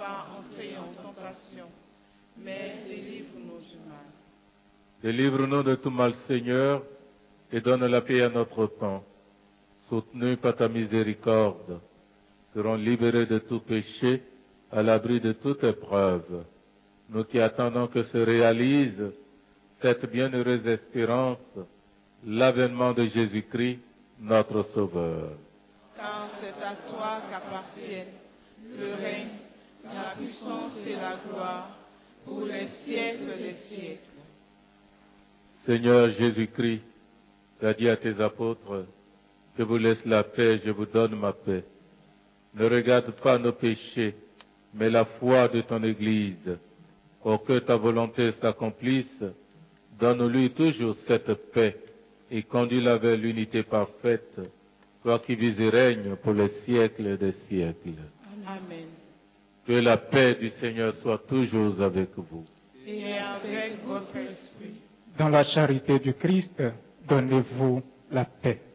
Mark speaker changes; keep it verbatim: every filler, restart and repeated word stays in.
Speaker 1: pas entrer en tentation, mais délivre-nous du mal.
Speaker 2: Délivre-nous de tout mal, Seigneur, et donne la paix à notre temps. Soutenus par ta miséricorde, serons libérés de tout péché, à l'abri de toute épreuve. Nous qui attendons que se réalise cette bienheureuse espérance, l'avènement de Jésus-Christ, notre Sauveur.
Speaker 1: Car c'est à toi qu'appartiennent le règne, la puissance et la gloire pour les siècles des siècles.
Speaker 2: Seigneur Jésus-Christ, tu as dit à tes apôtres, je vous laisse la paix, je vous donne ma paix. Ne regarde pas nos péchés, mais la foi de ton Église. Pour que ta volonté s'accomplisse, donne-lui toujours cette paix et conduis-la vers l'unité parfaite, toi qui vis et règnes pour les siècles des siècles.
Speaker 1: Amen.
Speaker 2: Que la paix du Seigneur soit toujours avec vous.
Speaker 1: Et avec votre esprit.
Speaker 3: Dans la charité du Christ, donnez-vous la paix.